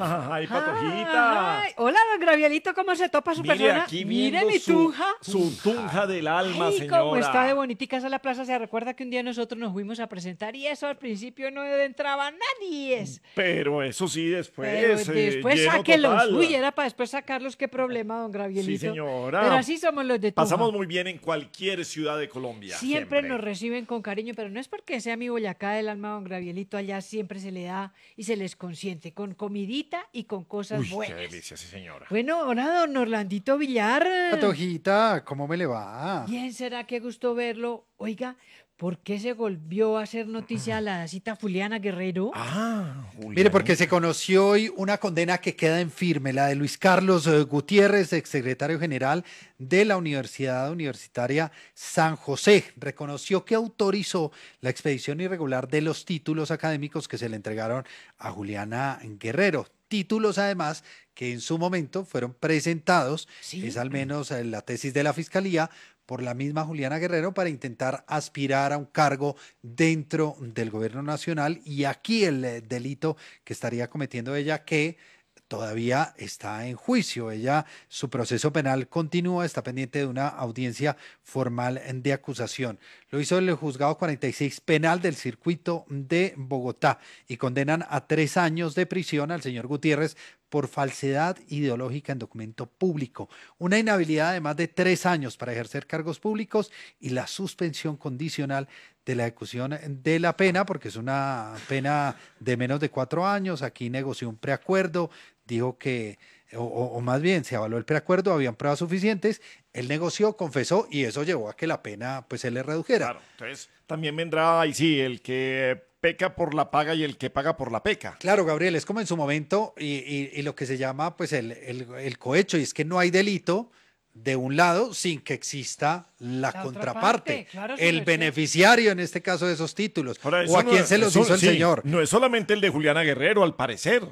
Ay, Patojita. Ay, hola, don Gravielito, ¿cómo se topa su Mire, persona? aquí Mire viendo mi tunja. su tunja del alma, Ay, señora. cómo está de bonitica esa la plaza. Se recuerda que un día nosotros nos fuimos a presentar y eso al principio no entraba nadie. Pero eso sí, Pero después, después lleno sáquelos. total. Uy, era para después sacarlos. Qué problema, don Gravielito. Sí, señora. Pero así somos los de Tunja. Pasamos muy bien en cualquier ciudad de Colombia. Siempre nos reciben con cariño, pero no es porque sea mi Boyacá del alma, don Gravielito. Allá siempre se le da y se les consiente con comidita y con cosas Uy, qué buenas. delicia, sí, señora. Bueno, hola, don Orlandito Villar. Patojita, ¿cómo me le va? Bien, será que gusto verlo. Oiga, ¿por qué se volvió a hacer noticia la cita Juliana Guerrero? Ah, Mire, porque se conoció hoy una condena que queda en firme, la de Luis Carlos Gutiérrez, exsecretario general de la Universidad Universitaria San José. Reconoció que autorizó la expedición irregular de los títulos académicos que se le entregaron a Juliana Guerrero. Títulos, además, que en su momento fueron presentados, Sí. es al menos la tesis de la Fiscalía, por la misma Juliana Guerrero para intentar aspirar a un cargo dentro del gobierno nacional, y aquí el delito que estaría cometiendo ella, que todavía está en juicio. Su proceso penal continúa, está pendiente de una audiencia formal de acusación. Lo hizo el juzgado 46 penal del circuito de Bogotá y condenan a 3 años de prisión al señor Gutiérrez por falsedad ideológica en documento público, una inhabilidad de más de 3 años para ejercer cargos públicos y la suspensión condicional de la ejecución de la pena, porque es una pena de menos de 4 años. Aquí negoció un preacuerdo, dijo que, o más bien se avaló el preacuerdo, habían pruebas suficientes, él negoció, confesó y eso llevó a que la pena pues se le redujera. Claro, entonces también vendrá ahí sí, el que peca por la paga y el que paga por la peca. Claro, Gabriel, es como en su momento y lo que se llama pues el cohecho, y es que no hay delito de un lado sin que exista la otra contraparte, parte, claro, el su merced. beneficiario en este caso de esos títulos, Ahora, o eso a no- quién se los eso- hizo el sí, señor. No es solamente el de Juliana Guerrero, al parecer.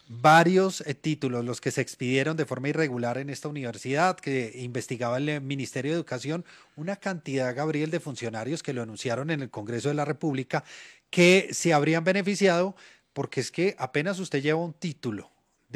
Varios títulos los que se expidieron de forma irregular en esta universidad, que investigaba el Ministerio de Educación, una cantidad, Gabriel, de funcionarios que lo anunciaron en el Congreso de la República, que se habrían beneficiado, porque es que apenas usted lleva un título